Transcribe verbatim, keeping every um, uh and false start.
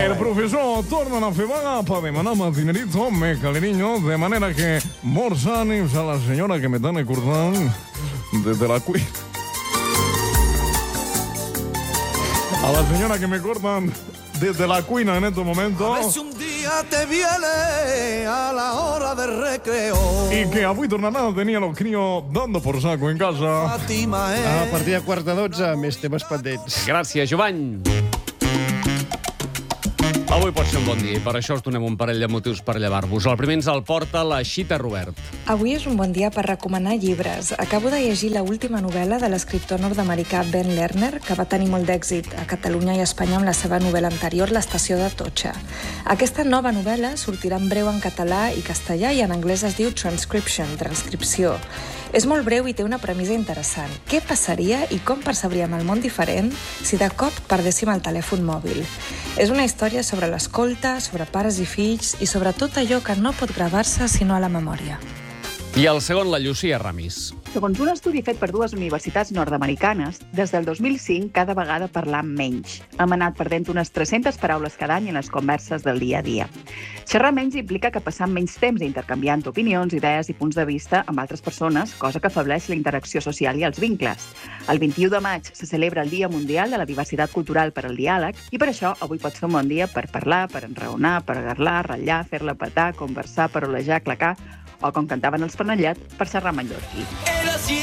El professor torna a fer vaga per demanar más dinerito, me caleriño, de manera que molts ànims a la senyora que me están acordant desde la cuina. A la senyora que me cortan desde la cuina en estos momentos. A ver si un día te viene a la hora de recreo. Y que avui tornarà a tenir los críos dando por saco en casa. Fàtima, eh? A partir de quart de dotze, més temes pendents. Gràcies, Jovany. Avui pot ser un bon dia i per això us donem un parell de motius per llevar-vos. El primer ens el porta la Xita Robert. Avui és un bon dia per recomanar llibres. Acabo de llegir l'última novel·la de l'escriptor nord-americà Ben Lerner, que va tenir molt d'èxit a Catalunya i Espanya amb la seva novel·la anterior, L'estació d'Atocha. Aquesta nova novel·la sortirà en breu en català i castellà i en anglès es diu Transcription, transcripció. És molt breu i té una premissa interessant. Què passaria i com percebríem el món diferent si de cop perdéssim el telèfon mòbil? És una història sobre l'escolta, sobre pares i fills i sobre tot allò que no pot gravar-se sinó a la memòria. I el segon, la Llucia Ramis. Segons un estudi fet per dues universitats nord-americanes, des del dos mil cinc cada vegada parlam menys. Hem anat perdent unes tres-centes paraules cada any en les converses del dia a dia. Xerrar menys implica que passam menys temps intercanviant opinions, idees i punts de vista amb altres persones, cosa que afableix la interacció social i els vincles. El vint-i-u de maig se celebra el Dia Mundial de la Diversitat Cultural per al Diàleg i per això avui pot ser un bon dia per parlar, per enraonar, per garlar, ratllar, fer-la petar, conversar, parolejar, clacar o, com cantaven els Penellet, per xerrar mallorquí.